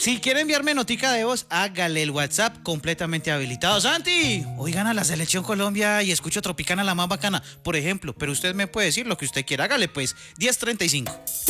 Si quiere enviarme notica de voz, hágale el WhatsApp completamente habilitado. Santi, hoy gana la Selección Colombia y escucho Tropicana la más bacana, por ejemplo, pero usted me puede decir lo que usted quiera. Hágale pues, 10:35.